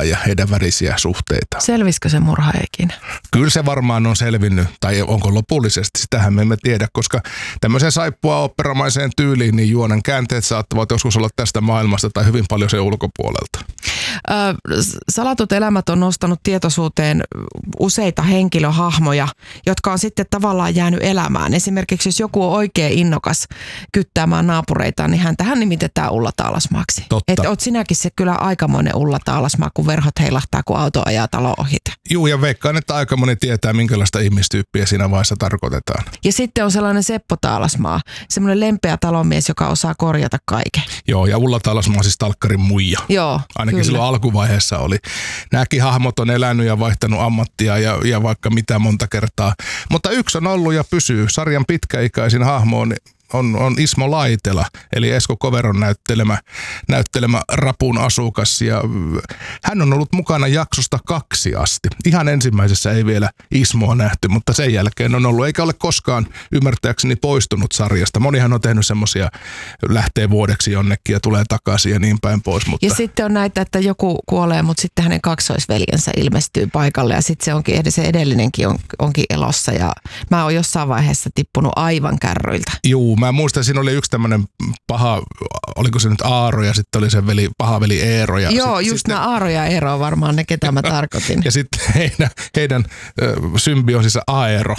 murhaa ja heidän välisiä suhteita. Selvisikö se murha ikinä? Kyllä se varmaan on selvinnyt, tai onko lopullisesti, sitähän me emme tiedä, koska tämmöiseen saippua oopperamaiseen tyyliin, niin juonen käänteet saattavat joskus olla tästä maailmasta tai hyvin paljon sen ulkopuolelta. Salatut elämät on nostanut tietoisuuteen useita henkilöhahmoja, jotka on sitten tavallaan jäänyt elämään. Esimerkiksi jos joku on oikein innokas kyttäämään naapureitaan, niin häntähän nimitetään Ulla Taalasmaaksi. Että oot sinäkin se kyllä aikamoinen Ulla Taalasmaa, kun verhot heilahtaa, kun auto ajaa talo ohite. Juu, ja veikkaan, että aika moni tietää, minkälaista ihmistyyppiä siinä vaiheessa tarkoitetaan. Ja sitten on sellainen Seppo Taalasmaa, semmoinen lempeä talonmies, joka osaa korjata kaiken. Joo, ja Ulla Taalasmaa on siis talkkarin muija. Joo, ainakin kyllä. Silloin alkuvaiheessa oli. Nämäkin hahmot on elänyt ja vaihtanut ammattia ja vaikka mitä monta kertaa. Mutta yksi on ollut ja pysyy. Sarjan pitkäikäisin hahmo on Ismo Laitela, eli Esko Koveron näyttelemä rapun asukas. Ja hän on ollut mukana jaksosta 2 asti. Ihan ensimmäisessä ei vielä Ismoa nähty, mutta sen jälkeen on ollut, eikä ole koskaan ymmärtääkseni poistunut sarjasta. Monihan on tehnyt semmoisia, lähtee vuodeksi jonnekin ja tulee takaisin ja niin päin pois. Mutta... Ja sitten on näitä, että joku kuolee, mutta sitten hänen kaksoisveljensä ilmestyy paikalle ja sitten se edellinenkin onkin elossa ja mä oon jossain vaiheessa tippunut aivan kärryiltä. Juu, mä muistan, siinä oli yksi tämmöinen paha, oliko se nyt Aaro ja sitten oli se paha veli Eero. Ja joo, just nämä Aaro ja Eero on varmaan ne, ketä mä tarkoitin. Ja sitten heidän symbiosissa Aero.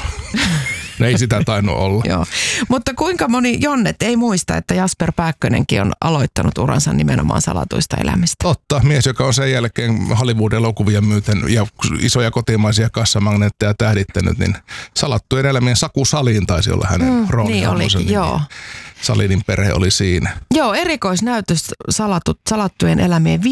Ne ei sitä tainnut olla. Joo. Mutta kuinka moni Jonnet ei muista, että Jasper Pääkkönenkin on aloittanut uransa nimenomaan salatuista elämistä? Totta, mies, joka on sen jälkeen Hollywood-elokuvia myyten ja isoja kotimaisia kassamagneetteja tähdittänyt, niin salattujen elämien Saku Salin taisi olla hänen rooli. Niin olikin, joo. Salinin perhe oli siinä. Joo, erikoisnäytös salattujen elämien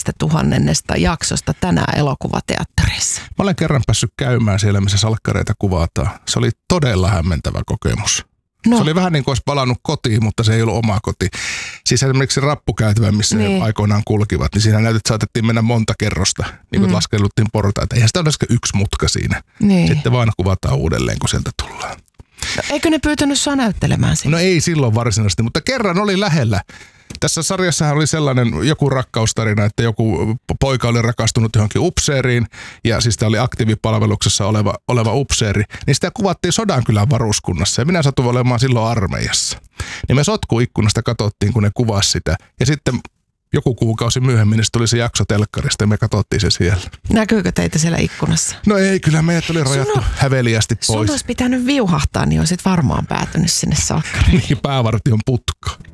5,000 jaksosta tänään elokuvateatterissa. Mä olen kerran päässyt käymään siellä, missä salkkareita kuvataan. Se oli todella hämmentävä kokemus. No. Se oli vähän niin kuin olisi palannut kotiin, mutta se ei ollut oma koti. Siis esimerkiksi rappukäytävä, missä ne aikoinaan kulkivat, niin siinä saatettiin mennä monta kerrosta, niin kuin laskeluttiin portaita. Eihän sitä ole yksi mutka siinä. Niin. Sitten vaan kuvataan uudelleen, kun sieltä tullaan. No, eikö ne pyytänyt sua näyttelemään siinä? No ei silloin varsinaisesti, mutta kerran oli lähellä. Tässä sarjassahan oli sellainen joku rakkaustarina, että joku poika oli rakastunut johonkin upseeriin, ja siis tämä oli aktiivipalveluksessa oleva upseeri, niin sitä kuvattiin Sodankylän varuskunnassa, ja minä satuin olemaan silloin armeijassa. Niin me sotkuikkunasta katsottiin, kun ne kuvasi sitä, ja sitten joku kuukausi myöhemmin niin tuli se jakso telkkarista ja me katsottiin se siellä. Näkyykö teitä siellä ikkunassa? No ei, kyllä meidät oli rajattu häveliästi pois. Sun olisi pitänyt viuhahtaa, niin olisit varmaan päätynyt sinne salkkariin. Niin, päävartion putka.